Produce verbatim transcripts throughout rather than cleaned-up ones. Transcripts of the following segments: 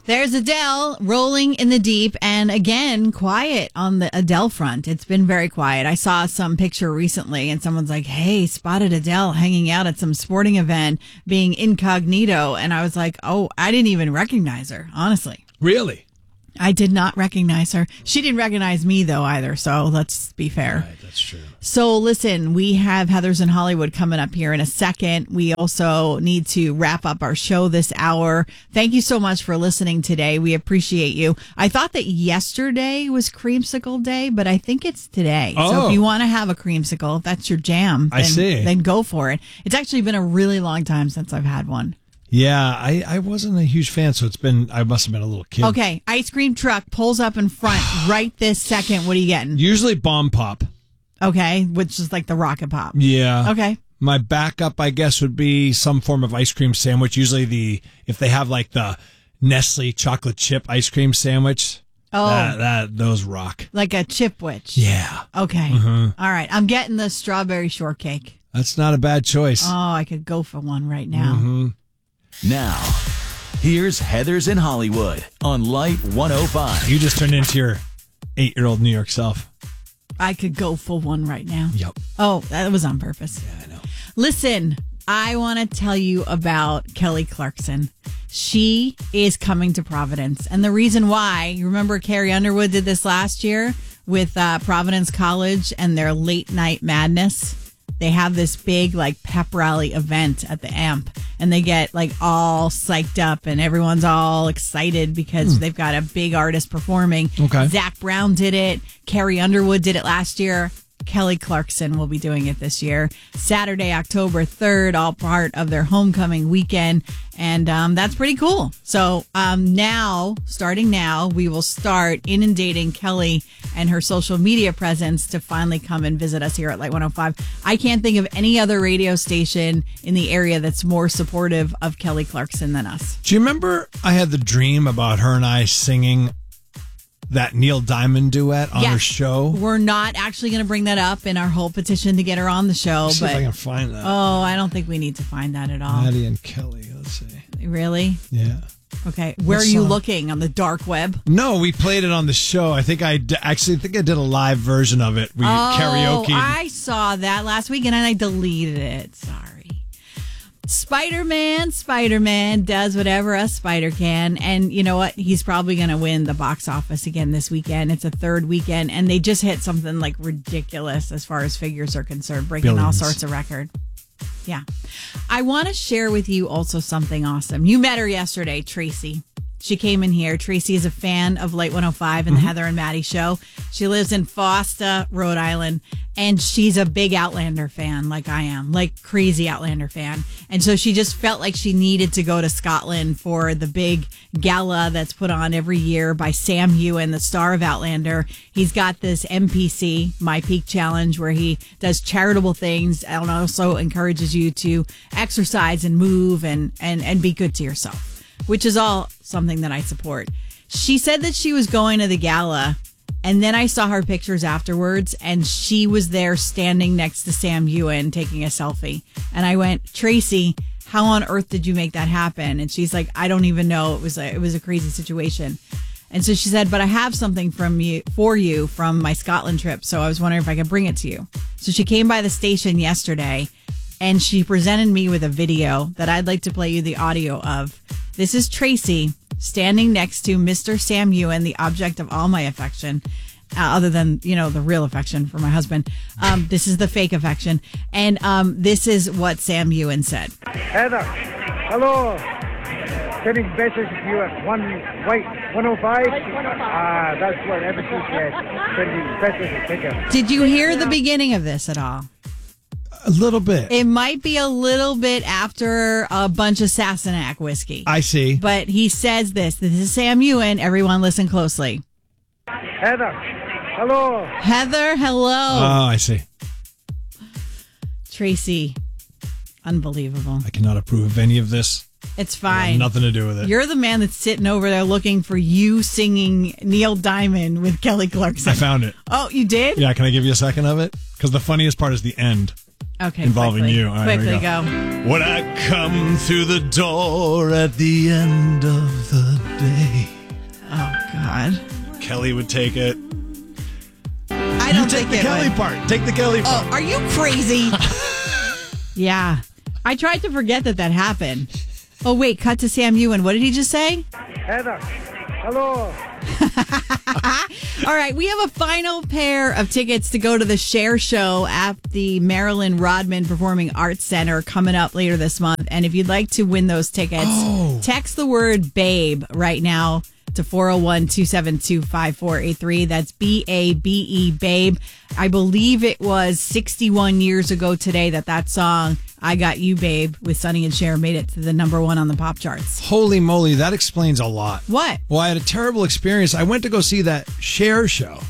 There's Adele rolling in the deep, and again, quiet on the Adele front. It's been very quiet. I saw some picture recently, and someone's like, hey, spotted Adele hanging out at some sporting event being incognito. And I was like, oh, I didn't even recognize her, honestly. Really? I did not recognize her. She didn't recognize me, though, either. So let's be fair. Right, that's true. So listen, we have Heathers in Hollywood coming up here in a second. We also need to wrap up our show this hour. Thank you so much for listening today. We appreciate you. I thought that yesterday was Creamsicle Day, but I think it's today. Oh. So if you want to have a creamsicle, if that's your jam, then, I see. then go for it. It's actually been a really long time since I've had one. Yeah, I, I wasn't a huge fan, so it's been, I must have been a little kid. Okay, ice cream truck pulls up in front right this second. What are you getting? Usually Bomb Pop. Okay, which is like the rocket pop. Yeah. Okay. My backup, I guess, would be some form of ice cream sandwich. Usually the, if they have like the Nestle chocolate chip ice cream sandwich. Oh. That, that those rock. Like a Chipwich. Yeah. Okay. Mhm. All right. I'm getting the strawberry shortcake. That's not a bad choice. Oh, I could go for one right now. Mm-hmm. Now, here's Heathers in Hollywood on Light one oh five. You just turned into your eight-year-old New York self. I could go for one right now. Yep. Oh, that was on purpose. Yeah, I know. Listen, I want to tell you about Kelly Clarkson. She is coming to Providence. And the reason why, you remember Carrie Underwood did this last year with uh, Providence College and their late night madness. They have this big like pep rally event at the A M P, and they get like all psyched up and everyone's all excited because Hmm. they've got a big artist performing. Okay. Zach Brown did it. Carrie Underwood did it last year. Kelly Clarkson will be doing it this year. Saturday, October third, all part of their homecoming weekend. And um, that's pretty cool. So um, now, starting now, we will start inundating Kelly and her social media presence to finally come and visit us here at Light one oh five. I can't think of any other radio station in the area that's more supportive of Kelly Clarkson than us. Do you remember I had the dream about her and I singing that Neil Diamond duet on Yes. her show? We're not actually going to bring that up in our whole petition to get her on the show. Let's see but if I can find that. Oh, I don't think we need to find that at all. Maddie and Kelly. Let's see. Really? Yeah. Okay. Where What are you song? looking? On the dark web? No, we played it on the show. I think I d- actually think I did a live version of it. We Oh, karaoke. I saw that last weekend and I deleted it. Sorry. Spider-Man, Spider-Man does whatever a spider can. And you know what? He's probably going to win the box office again this weekend. It's a third weekend. And they just hit something like ridiculous as far as figures are concerned, breaking all Billions. sorts of records. Yeah. I want to share with you also something awesome. You met her yesterday, Tracy. She came in here. Tracy is a fan of Light one oh five and the Heather and Maddie show. She lives in Foster, Rhode Island, and she's a big Outlander fan like I am, like crazy Outlander fan. And so she just felt like she needed to go to Scotland for the big gala that's put on every year by Sam Heughan, the star of Outlander. He's got this M P C, My Peak Challenge, where he does charitable things and also encourages you to exercise and move and, and, and be good to yourself, which is all something that I support. She said that she was going to the gala, and then I saw her pictures afterwards, and she was there standing next to Sam Heughan taking a selfie. And I went, Tracy, how on earth did you make that happen? And she's like, I don't even know. It was a, it was a crazy situation. And so she said, but I have something from you for you from my Scotland trip. So I was wondering if I could bring it to you. So she came by the station yesterday, and she presented me with a video that I'd like to play you the audio of. This is Tracy standing next to Mister Sam Heughan, the object of all my affection, uh, other than, you know, the real affection for my husband. Um, this is the fake affection. And um, this is what Sam Heughan said. Heather, hello. Sending message to you at one white one oh five. Ah, that's whatever she said. Sending message to you. Did you hear the beginning of this at all? A little bit. It might be a little bit after a bunch of Sassenach whiskey. I see. But he says this. This is Sam Heughan. Everyone listen closely. Heather, hello. Heather, hello. Oh, I see. Tracy, unbelievable. I cannot approve of any of this. It's I have fine. nothing to do with it. You're the man that's sitting over there looking for you singing Neil Diamond with Kelly Clarkson. I found it. Oh, you did? Yeah, can I give you a second of it? Because the funniest part is the end. Okay, involving quickly. you. All right, quickly here we go. When I come through the door at the end of the day. Oh, God. Kelly would take it. I don't you take think the it Kelly would. part. Take the Kelly part. Oh, are you crazy? Yeah. I tried to forget that that happened. Oh, wait. Cut to Sam Ewan. What did he just say? Heather, hello. All right. We have a final pair of tickets to go to the Cher Show at the Marilyn Rodman Performing Arts Center coming up later this month. And if you'd like to win those tickets, Oh. text the word BABE right now to four oh one, two seven two, five four eight three. That's B A B E, BABE. I believe it was sixty-one years ago today that that song, I Got You, Babe, with Sonny and Cher made it to the number one on the pop charts. Holy moly, that explains a lot. What? Well, I had a terrible experience. I went to go see that Cher show.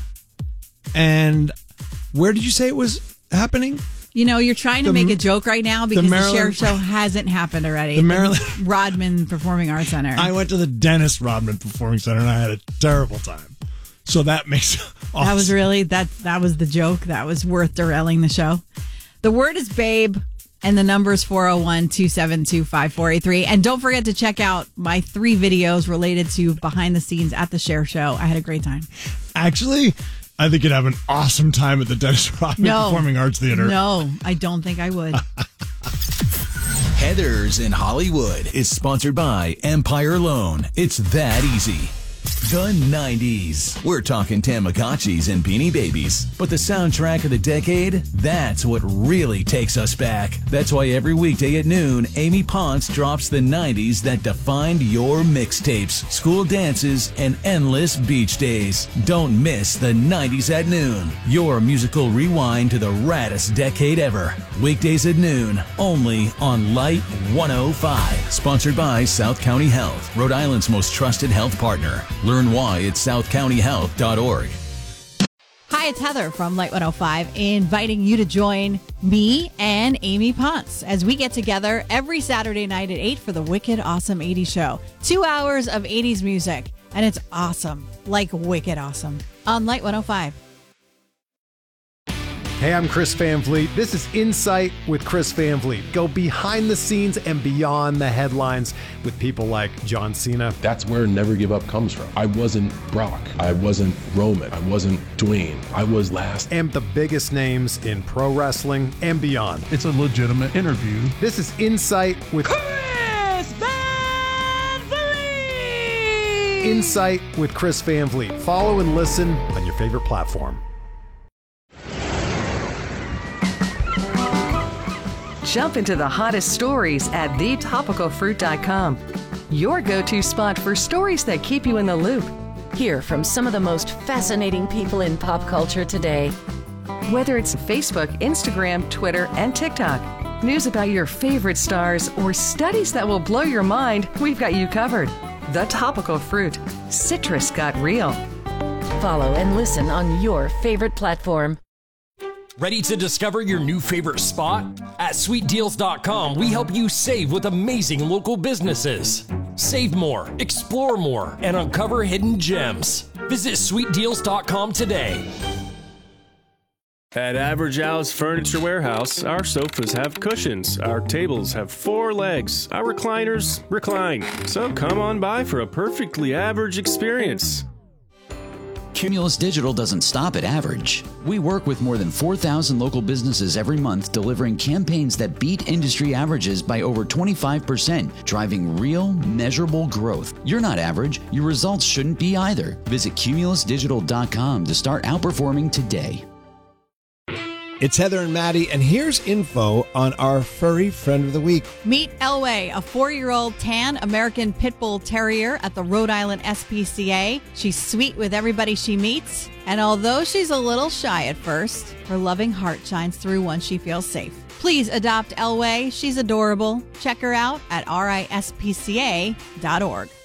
And where did you say it was happening? You know, you're trying to The- make a joke right now because the the, Maryland- Cher Show hasn't happened already. The Maryland- Rodman Performing Arts Center. I went to the Dennis Rodman Performing Center and I had a terrible time. So that makes awesome. That was really, that that was the joke. That was worth derailing the show. The word is BABE, and the number is four oh one, two seven two, five four eight three. And don't forget to check out my three videos related to behind the scenes at the Cher Show. I had a great time. Actually, I think you'd have an awesome time at the Dennis Rodman No. Performing Arts Theater. No, I don't think I would. Heather's in Hollywood is sponsored by Empire Loan. It's that easy. The nineties. We're talking Tamagotchis and Beanie Babies. But the soundtrack of the decade, that's what really takes us back. That's why every weekday at noon, Amy Ponce drops the nineties that defined your mixtapes, school dances, and endless beach days. Don't miss the nineties at noon. Your musical rewind to the raddest decade ever. Weekdays at noon, only on Light one oh five. Sponsored by South County Health, Rhode Island's most trusted health partner. Learn why at south county health dot org. Hi, it's Heather from Light one oh five, inviting you to join me and Amy Ponce as we get together every Saturday night at eight for the Wicked Awesome eighties Show. Two hours of eighties music, and it's awesome, like wicked awesome, on Light one oh five. Hey, I'm Chris Van Vliet. This is Insight with Chris Van Vliet. Go behind the scenes and beyond the headlines with people like John Cena. That's where Never Give Up comes from. I wasn't Brock. I wasn't Roman. I wasn't Dwayne. I was last. And the biggest names in pro wrestling and beyond. It's a legitimate interview. This is Insight with Chris Van Vliet! Insight with Chris Van Vliet. Follow and listen on your favorite platform. Jump into the hottest stories at the topical fruit dot com. Your go-to spot for stories that keep you in the loop. Hear from some of the most fascinating people in pop culture today. Whether it's Facebook, Instagram, Twitter, and TikTok. News about your favorite stars or studies that will blow your mind, we've got you covered. The Topical Fruit. Citrus got real. Follow and listen on your favorite platform. Ready to discover your new favorite spot? At sweet deals dot com, we help you save with amazing local businesses. Save more, explore more, and uncover hidden gems. Visit sweet deals dot com today. At Average Al's Furniture Warehouse, our sofas have cushions, our tables have four legs, our recliners recline. So come on by for a perfectly average experience. Cumulus Digital doesn't stop at average. We work with more than four thousand local businesses every month, delivering campaigns that beat industry averages by over twenty-five percent, driving real, measurable growth. You're not average. Your results shouldn't be either. Visit cumulus digital dot com to start outperforming today. It's Heather and Maddie, and here's info on our furry friend of the week. Meet Elway, a four-year-old tan American Pit Bull Terrier at the Rhode Island S P C A. She's sweet with everybody she meets, and although she's a little shy at first, her loving heart shines through once she feels safe. Please adopt Elway. She's adorable. Check her out at R I S P C A dot org.